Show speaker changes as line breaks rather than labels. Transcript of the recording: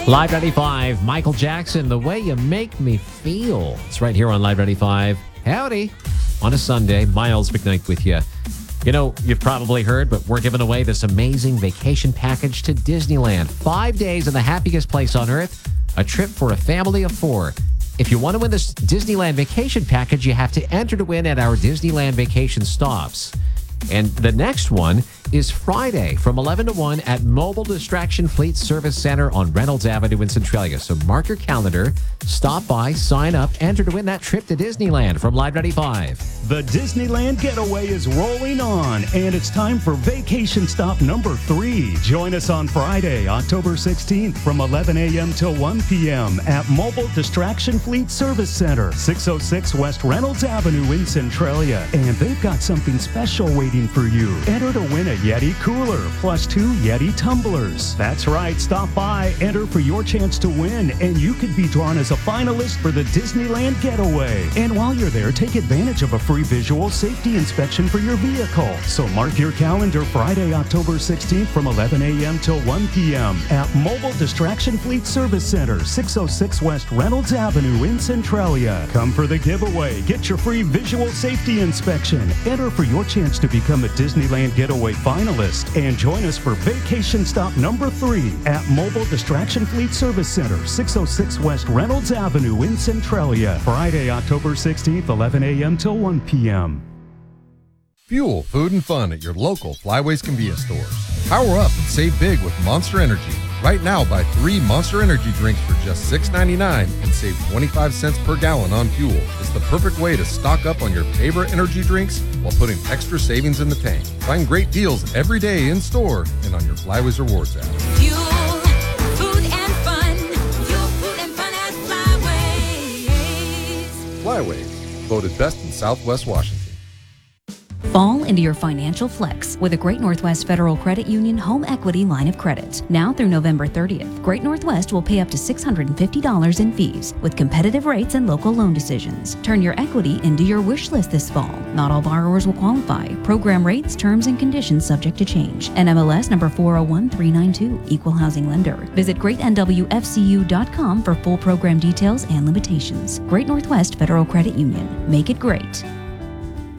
Live 95, Michael Jackson, The Way You Make Me Feel. It's right here on Live 95. Howdy. On a Sunday, Miles McKnight with you. You know, you've probably heard, but we're giving away this amazing vacation package to Disneyland. 5 days in the happiest place on earth, a trip for a family of 4. If you want to win this Disneyland vacation package, you have to enter to win at our Disneyland vacation stops. And the next one is Friday from 11 to 1 at Mobile Distraction Fleet Service Center on Reynolds Avenue in Centralia. So mark your calendar, stop by, sign up, enter to win that trip to Disneyland from Live 95.
The Disneyland Getaway is rolling on, and it's time for vacation stop number 3. Join us on Friday, October 16th from 11 a.m. till 1 p.m. at Mobile Distraction Fleet Service Center, 606 West Reynolds Avenue in Centralia. And they've got something special waiting for you. Enter to win a Yeti cooler plus 2 Yeti tumblers. That's right, stop by, enter for your chance to win, and you could be drawn as a finalist for the Disneyland Getaway. And while you're there, take advantage of a free visual safety inspection for your vehicle. So mark your calendar Friday, October 16th from 11 a.m. till 1 p.m. at Mobile Distraction Fleet Service Center, 606 West Reynolds Avenue in Centralia. Come for the giveaway, get your free visual safety inspection, enter for your chance to become a Disneyland Getaway finalist, and join us for vacation stop number 3 at Mobile Distraction Fleet Service Center, 606 West Reynolds Avenue in Centralia. Friday, October 16th, 11 a.m. till 1 p.m.
Fuel, food, and fun at your local Flyways convenience stores. Power up and save big with Monster Energy. Right now, buy 3 Monster Energy drinks for just $6.99 and save 25 cents per gallon on fuel. It's the perfect way to stock up on your favorite energy drinks while putting extra savings in the tank. Find great deals every day in store and on your Flyways Rewards app.
Fuel, food, and fun. Fuel, food, and fun at Flyways.
Flyways, voted best in Southwest Washington.
Fall into your financial flex with a Great Northwest Federal Credit Union home equity line of credit. Now through November 30th, Great Northwest will pay up to $650 in fees with competitive rates and local loan decisions. Turn your equity into your wish list this fall. Not all borrowers will qualify. Program rates, terms, and conditions subject to change. NMLS number 401392, Equal Housing Lender. Visit greatnwfcu.com for full program details and limitations. Great Northwest Federal Credit Union. Make it great.